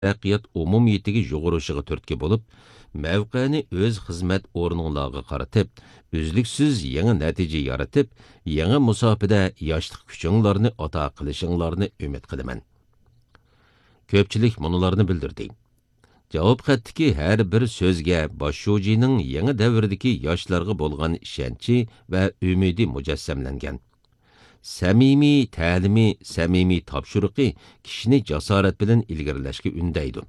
taraqqiyot umumiyatiga yo'g'irishig'a turtki bo'lib, mavqeni o'z xizmat o'rninglarga qaratib, uzluksiz yangi natija yaratib, yangi musofada yoshlik kuchinglarni ato qilishinglarni umid qilaman. Ko'pchilik munolarni bildirdi. Javob xatdagi har bir so'zga boshshojining yangi davrdagi yoshlarga bo'lgan ishonchi va umidi mujassamlangan. Samimiy ta'limi, samimiy topshiriqi kishini jasorat bilan ilgarilashga undaydi.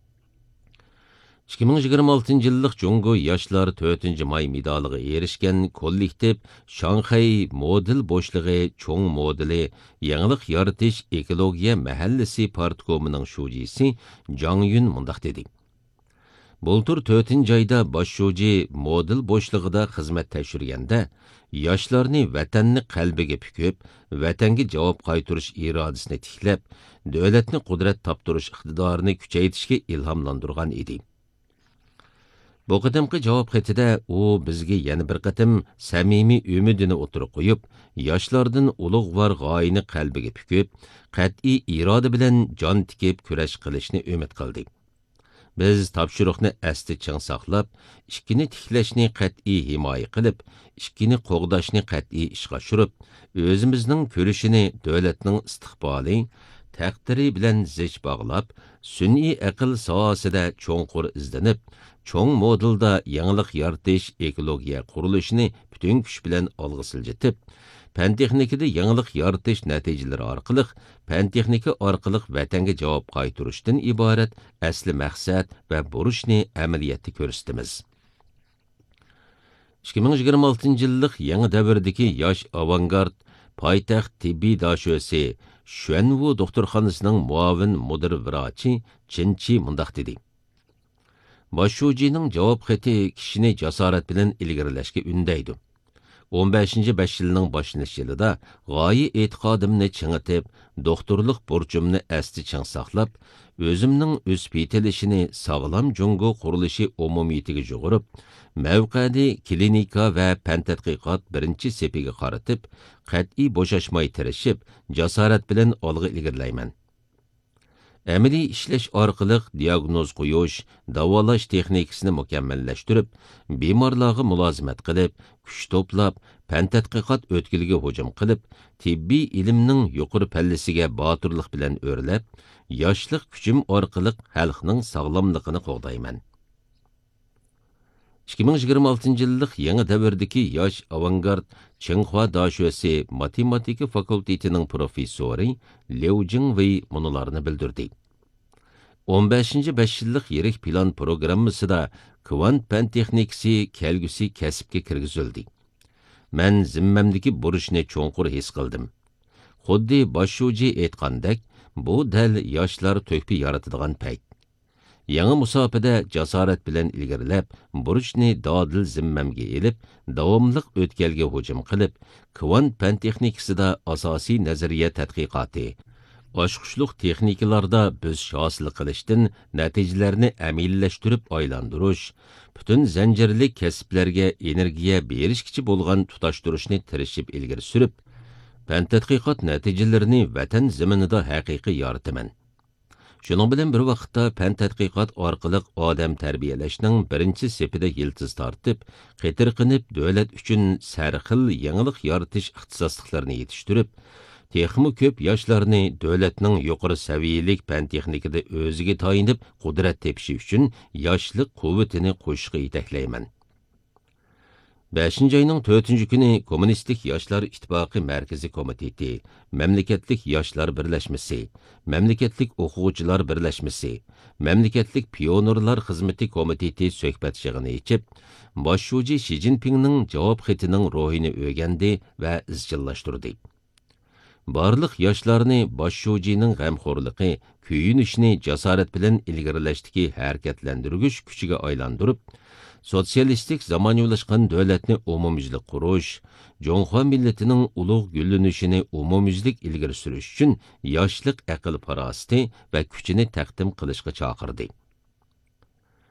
2026 yillik Jungo yoshlar 4 may medaliga erishgan kollektiv Shanxay model boshlig'i cho'ng modeli yangilik yaratish ekologiya mahallasi partkomining shujisi Jang Yun mundaq dedi. Bultur 4-ayda boshshoji model boshlig'ida xizmat tekshirganda yoshlarni vatanni qalbiga pukib, vatanga javob qaytarish irodasini tiklab, davlatni qudrat toptirish iqtidorini kuchaytirishga ilhomlantirgan edi. Bu qadamqi javob xatida u bizga yana bir qatim samimiy umidini o'tirib qo'yib, yoshlardan ulug'vor g'oyani qalbiga pukib, qat'iy iroda bilan jon tikib kurash qilishni umid qildik. Biz topshiriqni asli ching saqlab, ikkini tiklashni qat'iy himoya qilib, ikkini qo'g'dashni qat'iy ishga oshirib, o'zimizning ko'rishini davlatning istiqboli, taqdiri bilan zich bog'lab, sun'iy aql sohasida cho'nqur izlanib, cho'ng modelda yangilik yaratish ekologiya qurilishini butun kuch bilan olg'a siljitib, fan texnikada yangilik yaratish natijalari orqali fan texnika orqali vatanga javob qaytarishdan iborat asli maqsad va burishni amaliyotda ko'rsatamiz. 2026 yillik yangi davrdagi yosh avangard poytaxt tibbiy doshosi Xuanwu doktorxonasining muavin mudir vrachi Chinchi mundaq dedi. Boshshojining javob xati kishini jasorat bilan ilgarilashga undaydi. 15-5 yilning boshlanish yilida g'oyi e'tiqodimni chingitib, doktorlik burchimni asli ching saqlab, o'zimning o'sib yetilishini sog'lom jungo qurilishi umumiyatiga jo'g'irib, mavqedi klinika va fan tadqiqot birinchi sepiga qaratib, qat'iy bo'shashmay tirishib, jasorat bilan olg'a ilgirlayman. Amaliy ishlash orqali diagnoz qo'yish, davolash texnikasini mukammallashtirib, bemorlarga mulozimat qilib, kuch to'plab, fan tadqiqot o'tkiliga hujum qilib, tibbiy ilmning yuqori pallasiga botirlik bilan o'rlab, yoshlik kuchim orqali xalqning sog'lomligini qo'g'dayman. 2026 yillik yangi davrdagi yosh avangard Tsinghua doshosi matematika fakultetining professori Liu Jingwei munolarni bildirdi. 15-5 yillik yirik plan programmasida kvant fan texnikasi kelgusi kasbga kirgizildi. Men zimmamdagi burishni cho'nqur his qildim. Xuddi boshshoji aytgandek, bu dal yoshlar to'kpi yaratadigan payt. Yangi musofada jasorat bilan ilgarilab, burishni dodil zimmamga elib, davomliq o'tkalga hujum qilib, kvant fan texnikasida asosiy nazariya tadqiqoti, oshqushliq texnikalarda biz hosil qilishdan natijalarni amillashtirib aylantirish, butun zanjirlik kasblarga energiya berishkichi bo'lgan tutashtirishni tirishib ilgari surib, fan tadqiqot natijalarini vatan zaminida haqiqiy yoritaman. Shuning bilan bir vaqtda fan tadqiqot orqali odam tarbiyalashning birinchi sepida yiltiz tortib, qitirqinib davlat uchun sarxil yangilik yaratish ixtisosliklarini yetishtirib, texmi ko'p yoshlarni davlatning yuqori saviyalik fan texnikada o'ziga tayinib qudrat tepishi uchun yoshlik quvvatini qo'shishga yetaklayman. 5-ayning 4-kuni Kommunistik Yoshlar İttifoqi Markaziy komiteti, Mamlakatlik Yoshlar birlashmasi, Mamlakatlik o'quvchilar birlashmasi, Mamlakatlik Pionerlar xizmati komiteti suhbat yig'ini ichib, boshshoji Xi Jinpingning javob xatining ruhini o'rgandi va izchillashtirdi. Barliq yoshlarni boshshojining g'amxo'rligi, kuyinishni jasorat bilan ilgarilashdagi harakatlantirgich kuchiga aylantirib, sotsialistik zamonaviylashtgan davlatni umumyuzlik qurish, Jonxo millatining ulug' gullanishini umumyuzlik ilgari surish uchun yoshlik aql farosati va kuchini taqdim qilishga chaqirdi.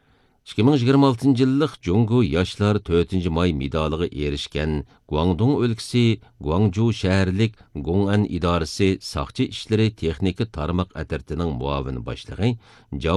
2026 yillik Jungo Yoshlar 4 may medaliga erishgan Guangdong o'lkasi Guangzhou shaharlik Gong'an idorasi saqchi ishlari texnika tarmoq atirtining muavin boshlig'i